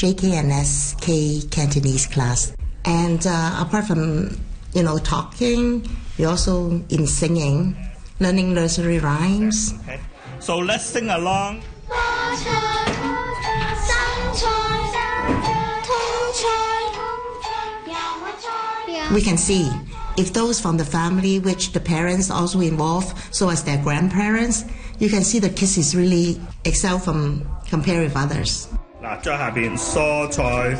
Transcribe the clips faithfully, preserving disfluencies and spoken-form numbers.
J K N S K Cantonese class. And uh, apart from, you know, talking, we also in singing, learning nursery rhymes. Okay. So let's sing along. We can see if those from the family which the parents also involved, so as their grandparents, you can see the kids is really excel from compare with others. 嗱，再下邊蔬菜。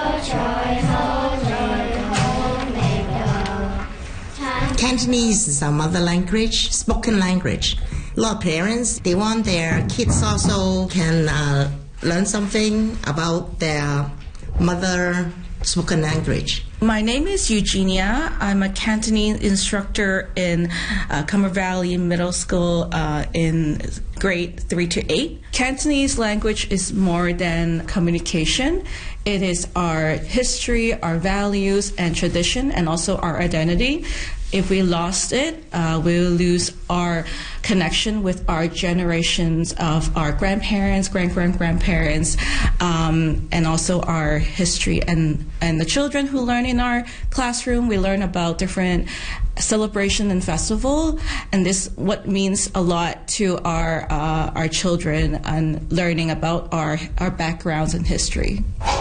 Cantonese is our mother language, spoken language. A lot of parents, they want their kids also can uh, learn something about their mother spoken language. My name is Eugenia. I'm a Cantonese instructor in uh, Cumber Valley Middle School uh, in grade three to eight. Cantonese language is more than communication. It is our history, our values and tradition, and also our identity. If we lost it, uh, we will lose our connection with our generations of our grandparents, grand-grand-grandparents, um, and also our history. And, and the children who learn in our classroom, we learn about different celebration and festival, and this what means a lot to our uh, our children and learning about our, our backgrounds and history.